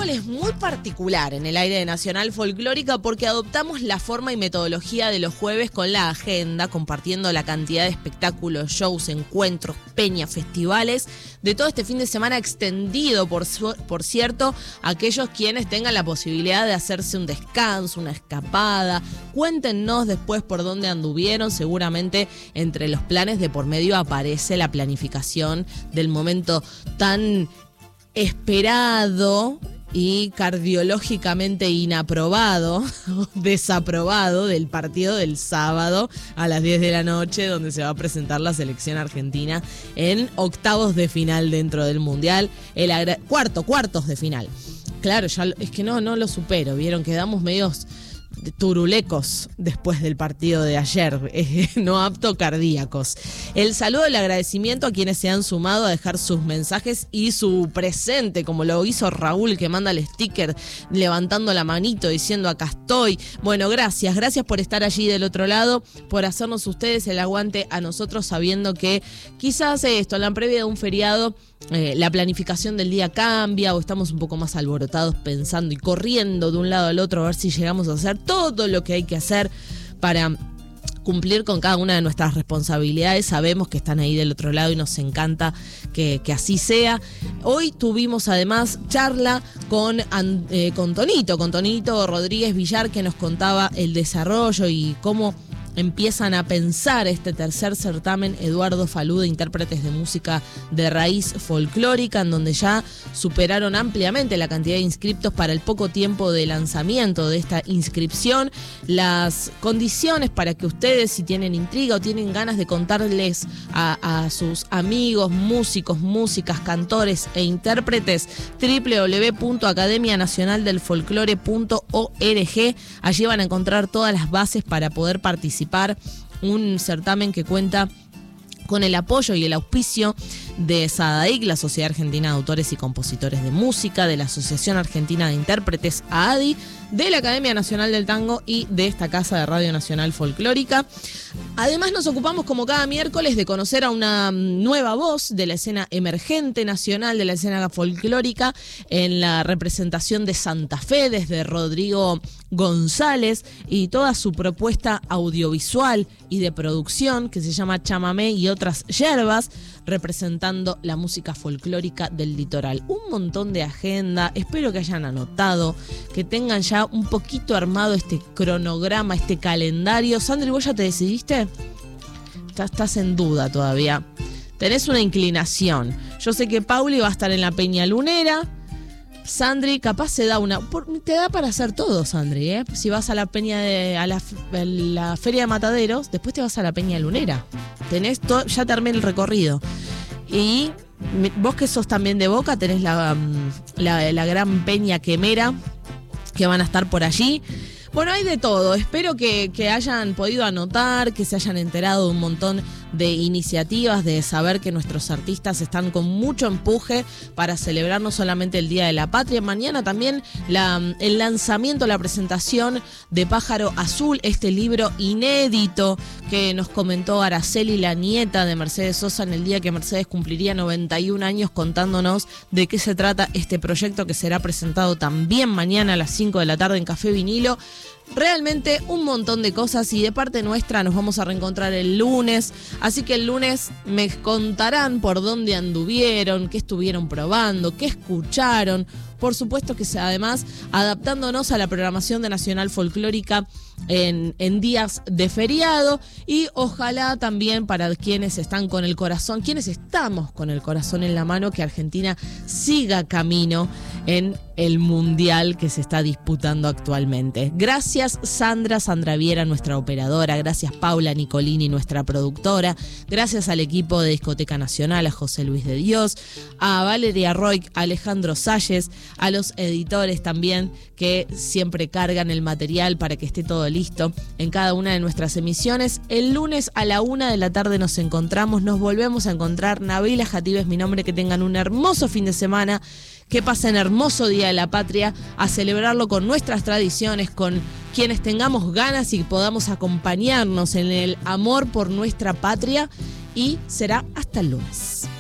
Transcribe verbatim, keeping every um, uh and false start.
miércoles muy particular en el aire de Nacional Folclórica porque adoptamos la forma y metodología de los jueves con la agenda, compartiendo la cantidad de espectáculos, shows, encuentros, peñas, festivales de todo este fin de semana extendido, por, por cierto, aquellos quienes tengan la posibilidad de hacerse un descanso, una escapada. Cuéntenos después por dónde anduvieron. Seguramente entre los planes de por medio aparece la planificación del momento tan esperado y cardiológicamente inaprobado, desaprobado del partido del sábado a las diez de la noche, donde se va a presentar la selección argentina en octavos de final dentro del Mundial, el agra- cuarto, cuartos de final. Claro, ya es que no, no lo supero, vieron, quedamos medios turulecos después del partido de ayer, eh, no apto cardíacos. El saludo y el agradecimiento a quienes se han sumado a dejar sus mensajes y su presente, como lo hizo Raúl, que manda el sticker levantando la manito diciendo acá estoy. Bueno, gracias, gracias por estar allí del otro lado, por hacernos ustedes el aguante a nosotros, sabiendo que quizás esto, en la previa de un feriado, Eh, la planificación del día cambia o estamos un poco más alborotados pensando y corriendo de un lado al otro a ver si llegamos a hacer todo lo que hay que hacer para cumplir con cada una de nuestras responsabilidades. Sabemos que están ahí del otro lado y nos encanta que, que así sea. Hoy tuvimos además charla con, eh, con Tonito, con Tonito Rodríguez Villar, que nos contaba el desarrollo y cómo empiezan a pensar este tercer certamen Eduardo Falú de intérpretes de música de raíz folclórica, en donde ya superaron ampliamente la cantidad de inscriptos para el poco tiempo de lanzamiento de esta inscripción. Las condiciones para que ustedes, si tienen intriga o tienen ganas de contarles a, a sus amigos, músicos, músicas, cantores e intérpretes, doble u doble u doble u punto academia nacional del folclore punto org. Allí van a encontrar todas las bases para poder participar. Un certamen que cuenta con el apoyo y el auspicio de SADAIC, la Sociedad Argentina de Autores y Compositores de Música, de la Asociación Argentina de Intérpretes, A A D I, de la Academia Nacional del Tango y de esta Casa de Radio Nacional Folclórica. Además, nos ocupamos como cada miércoles de conocer a una nueva voz de la escena emergente nacional, de la escena folclórica, en la representación de Santa Fe, desde Rodrigo González y toda su propuesta audiovisual y de producción que se llama Chamamé y otras yerbas, representando la música folclórica del litoral. Un montón de agenda, espero que hayan anotado, que tengan ya un poquito armado este cronograma, este calendario. Sandri, ¿vos ya te decidiste? Estás, estás en duda todavía. Tenés una inclinación. Yo sé que Pauli va a estar en la Peña Lunera. Sandri, capaz se da una... Te da para hacer todo, Sandri, ¿eh? Si vas a la Peña de... a la, a la Feria de Mataderos, después te vas a la Peña Lunera. Tenés todo, ya te armé el recorrido. Y vos que sos también de Boca, tenés la, la, la gran Peña Quemera, que van a estar por allí. Bueno, hay de todo. Espero que, que hayan podido anotar, que se hayan enterado de un montón de iniciativas, de saber que nuestros artistas están con mucho empuje para celebrar no solamente el Día de la Patria, mañana también la, el lanzamiento, la presentación de Pájaro Azul, este libro inédito que nos comentó Araceli, la nieta de Mercedes Sosa, en el día que Mercedes cumpliría noventa y un años, contándonos de qué se trata este proyecto, que será presentado también mañana a las cinco de la tarde en Café Vinilo. Realmente un montón de cosas, y de parte nuestra nos vamos a reencontrar el lunes, así que el lunes me contarán por dónde anduvieron, qué estuvieron probando, qué escucharon. Por supuesto que además adaptándonos a la programación de Nacional Folclórica en, en días de feriado, y ojalá también para quienes están con el corazón, quienes estamos con el corazón en la mano, que Argentina siga camino en el Mundial que se está disputando actualmente. Gracias Sandra, Sandra Viera, nuestra operadora. Gracias Paula Nicolini, nuestra productora. Gracias al equipo de Discoteca Nacional, a José Luis de Dios, a Valeria Roy, a Alejandro Salles, a los editores también, que siempre cargan el material para que esté todo listo en cada una de nuestras emisiones. El lunes a la una de la tarde nos encontramos, nos volvemos a encontrar. Nabila Jatib es mi nombre. Que tengan un hermoso fin de semana, que pasen hermoso Día de la Patria, a celebrarlo con nuestras tradiciones, con quienes tengamos ganas y podamos acompañarnos en el amor por nuestra patria, y será hasta el lunes.